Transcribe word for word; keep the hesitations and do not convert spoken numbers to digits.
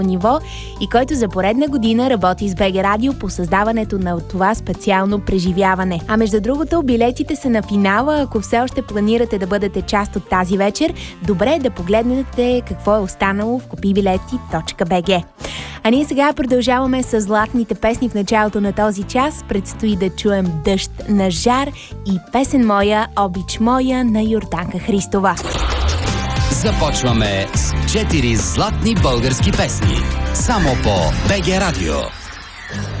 ниво и който за поредна година работи с БГ Радио по създаването на това специално преживяване. А между другото, билетите са на финала. Ако все още планирате да бъдете част от тази вечер, добре е да погледнете какво е останало в купибилети точка би джи. А ние сега продължаваме с златните песни в началото на този час. Предстои да чуем Дъжд на Жар и Песен моя, обич моя на Йорданка Христова. Започваме с четири златни български песни. Само по БГ Радио.